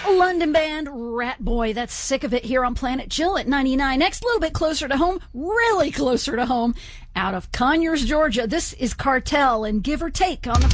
London band Rat Boy. That's Sick of It here on Planet Jill at 99. Next, a little bit closer to home, really closer to home, out of Conyers, Georgia. This is Cartel and Give or Take on the